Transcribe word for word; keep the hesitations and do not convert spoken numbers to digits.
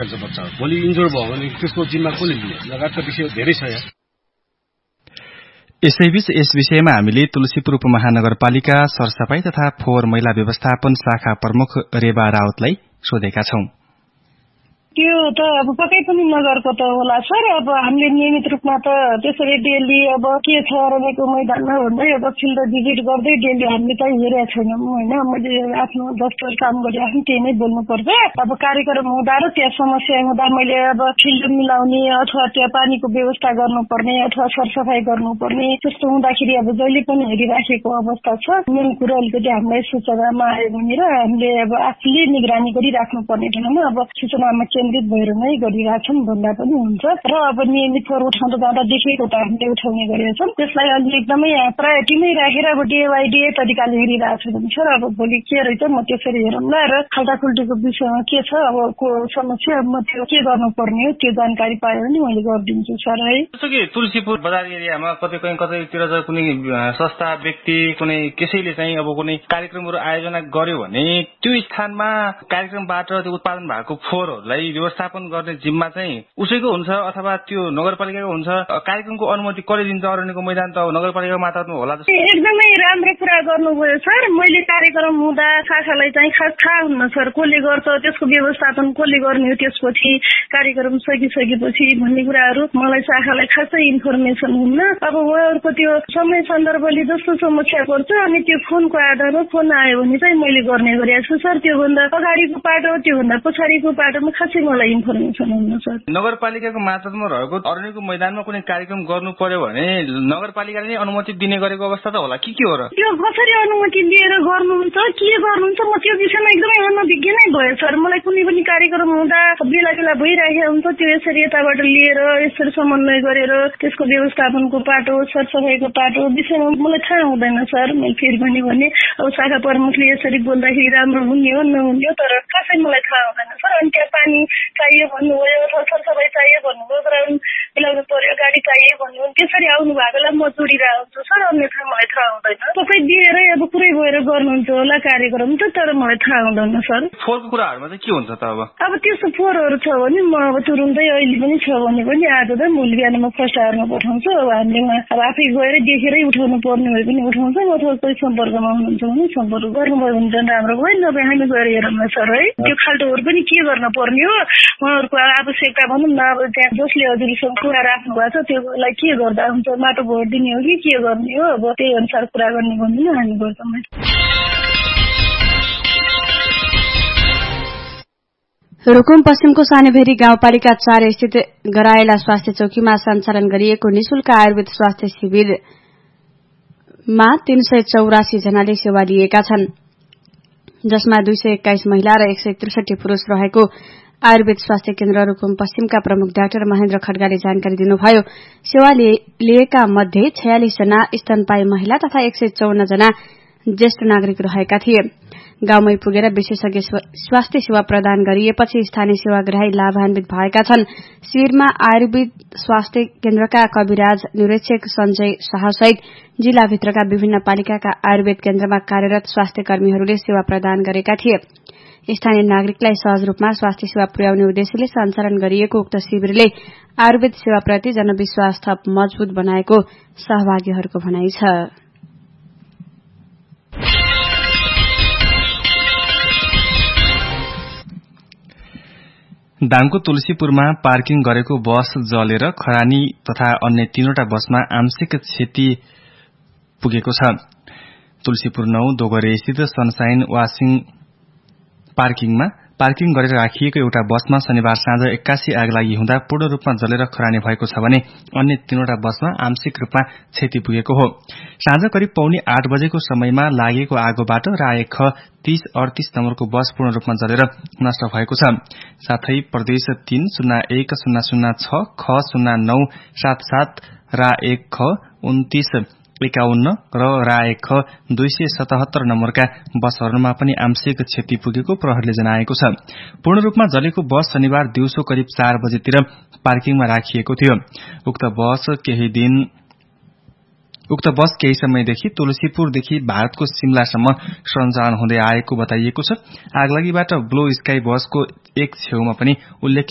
बच्चा भोलि इन्जोर भयो भने त्यसको जिम्मा कसले लिने लगायतका विषय धेरै छ यहाँ। यसैबीच यस विषयमा हामीले तुलसीपुर उपमहानगरपालिका सरसफाई तथा फोहोर मैला व्यवस्थापन शाखा प्रमुख रेबा राउतलाई सोधेका छौं। त्यो त अब पक्कै पनि नगरको त होला सर। अब हामीले नियमित रूपमा त त्यसरी डेली अब के छ रहेको मैदानमा भन्दै अब फिल्ड भिजिट गर्दै डेली हामीले चाहिँ हेरेका छैनौँ होइन। मैले आफ्नो दफ्तर काम गरिराख्नु त्यही नै बोल्नु पर्छ। अब कार्यक्रम हुँदा र त्यहाँ समस्या हुँदा मैले अब फिल्ड मिलाउने अथवा त्यहाँ पानीको व्यवस्था गर्नुपर्ने अथवा सरसफाई गर्नुपर्ने त्यस्तो हुँदाखेरि अब जहिले पनि हेरिराखेको अवस्था छ। मेन कुरो अलिकति हामीलाई सूचनामा आयो भने र हामीले अब आफूले निगरानी गरिराख्नु पर्ने ठाउँमा अब सूचनामा केन्द्रित भएर नै गरिरहेछौँ भन्दा पनि हुन्छ। र अब नियमित फोहोर उठाउँदा जाँदा देखेको त हामीले उठाउने गरेका छौँ। त्यसलाई अलि एकदमै प्रायोरिटीमै राखेर अब डे बाई डे तरिकाले हेरिरहेको छु भने सर अब भोलि के रहेछ म त्यसरी हेरौँला र खाल्टाखुल्टीको विषयमा के छ अब को समस्या म त्यो के गर्नुपर्ने हो त्यो जानकारी पायो भने मैले गरिदिन्छु सर है। जस्तो कि तुलसीपुर बजार एरियामा कतै कहीँ कतैतिर चाहिँ कुनै संस्था व्यक्ति कुनै कसैले चाहिँ अब कुनै कार्यक्रमहरू आयोजना गर्यो भने त्यो स्थानमा कार्यक्रमबाट त्यो उत्पादन भएको फोहोरहरूलाई व्यवस्थापन गर्ने जिम्मा चाहिँ उसैको हुन्छ अथवा त्यो नगरपालिकाको हुन्छ। कार्यक्रमको अनुमति कसले दिन्छ? अरण्यको मैदान त नगरपालिकाको मातहतमा होला जस्तो। एकदमै राम्रो कुरा गर्नुभयो सर। मैले कार्यक्रम हुँदा शाखालाई चाहिँ खास थाहा हुन्न सर कसले गर्छ त्यसको व्यवस्थापन कसले गर्ने हो त्यसपछि कार्यक्रम सकिसकेपछि भन्ने कुराहरू मलाई शाखालाई खासै इन्फर्मेसन हुन्न। अब उहाँहरूको त्यो समय सन्दर्भले जस्तो समस्या पर्छ अनि त्यो फोनको आधारमा फोन आयो भने चाहिँ मैले गर्ने गरेको छु सर। त्योभन्दा अगाडिको पाटो त्योभन्दा पछाडिको पाटोमा खासै मलाई इन्फर्मेसन हुन्न सर। नगरपालिकाको मातहतमा रहेको अरण्यको मैदानमा कुनै कार्यक्रम गर्नु पर्यो भने नगरपालिकाले नै अनुमति दिने गरेको अवस्था त होला कि के हो र? त्यो कसरी अनुमति लिएर गर्नुहुन्छ के गर्नुहुन्छ म त्यो विषयमा एकदमै अनभिज्ञ नै भयो सर। मलाई कुनै पनि कार्यक्रम हुँदा बेला बेला भइरहेको हुन्छ त्यो यसरी यताबाट लिएर यसरी समन्वय गरेर त्यसको व्यवस्थापनको पाटो सरसफाइको पाटो विषयमा मलाई थाहा हुँदैन सर। मैले फेरि भने भने अब शाखा प्रमुखले यसरी बोल्दाखेरि राम्रो हुने हो नहुने हो तर खासै मलाई थाहा हुँदैन सर। अनि त्यहाँ पानी चाहियो भन्नुभयो अथवा सरसफाइ चाहियो भन्नुभयो ग्राउन्ड मिलाउनु पर्यो गाडी चाहियो भन्नुभयो त्यसरी आउनु भएकोलाई म जोडिरहेको हुन्छु सर। अन्यथा मलाई थाहा हुँदैन। तपाईँ दिएरै अब पुरै भएर गर्नुहुन्छ होला कार्यक्रम त तर मलाई थाहा हुँदैन सर। फोहोरको कुराहरूमा चाहिँ के हुन्छ त अब? अब त्यस्तो फोहोरहरू छ भने म अब तुरुन्तै अहिले पनि छ भने पनि आज त भोलि बिहान म फर्स्ट आवरमा पठाउँछु। अब हामीले अब आफै गएर देखेरै उठाउनु पर्ने भए पनि उठाउँछौँ अथवा कोही सम्पर्कमा हुनुहुन्छ भने सम्पर्क गर्नुभयो भने झन् राम्रो भयो। नभए हामी गएर हेरौँ सर है। त्यो खाल्टोहरू पनि के गर्न पर्ने हो उहाँहरूको आवश्यकता भनौँ न। अब त्यहाँ जसले हजुरसँग कुरा राख्नु भएको छ त्योलाई के गर्दा हुन्छ माटो भोट दिने हो कि के गर्ने हो अब त्यही अनुसार कुरा गर्ने भन्दिनँ हामी गर्छौँ। रुकुम पश्चिमको सानेभेरी गाउँपालिका चार स्थित गराएला स्वास्थ्य चौकीमा सञ्चालन गरिएको निशुल्क आयुर्वेद स्वास्थ्य शिविरमा तीन सय चौरासी जनाले सेवा लिएका छन् जसमा दुई सय एक्काइस महिला र एक सय त्रिसठी पुरूष रहेको आयुर्वेद स्वास्थ्य केन्द्र रुकुम पश्चिमका प्रमुख डाक्टर महेन्द्र खड्गाले जानकारी दिनुभयो। सेवा लिएका मध्ये छयालिस जना स्तनपायी महिला तथा एक सय चौन्न जना ज्येष्ठ नागरिक रहेका थिए। गाउँमै पुगेर विशेषज्ञ स्वास्थ्य सेवा प्रदान गरिएपछि स्थानीय सेवाग्राही लाभान्वित भएका छन्। शिविरमा आयुर्वेद स्वास्थ्य केन्द्रका कविराज निरीक्षक सञ्जय शाहसहित जिल्लाभित्रका विभिन्न पालिकाका आयुर्वेद केन्द्रमा कार्यरत स्वास्थ्य कर्मीहरूले सेवा प्रदान गरेका थिए। स्थानीय नागरिकलाई सहज रूपमा स्वास्थ्य सेवा पुर्याउने उद्देश्यले सञ्चालन गरिएको उक्त शिविरले आयुर्वेद सेवाप्रति जनविश्वास थप मजबूत बनाएको सहभागीहरूको भनाइ छ। दाङको तुलसीपुरमा पार्किङ गरेको बस जलेर खरानी तथा अन्य तीनवटा बसमा आंशिक क्षति पुगेको छ। तुलसीपुर नौ दोगरे स्थित सनसाइन वासिङ पार्किङमा पार्किङ गरेर राखिएको एउटा बसमा शनिबार साँझ एक्कासी आग लागि हुँदा पूर्ण रूपमा जलेर खरानी भएको छ भने अन्य तीनवटा बसमा आंशिक रूपमा क्षति पुगेको हो। साँझ करिब पौने आठ बजेको समयमा लागेको आगोबाट राय ख तीस अडतीस नम्बरको बस पूर्ण रूपमा जलेर नष्ट भएको छ। साथै प्रदेश तीन शून्य एक शून्य शून्य छ ख शून्य नौ सात सात रा एक ख उन्तीस एकाउन्न र राय ख दुई सय सतहत्तर नम्बरका बसहरूमा पनि आंशिक क्षति पुगेको प्रहरीले जनाएको छ। पूर्ण रूपमा जलेको बस शनिबार दिउँसो करिब चार बजेतिर पार्किङमा राखिएको थियो। उक्त बस केही दिन उक्त बस केही समयदेखि तुलसीपुरदेखि भारतको सिमलासम्म सञ्चालन हुँदै आएको बताइएको छ। आगलागीबाट ब्लू स्काई बसको एक छेउमा पनि उल्लेख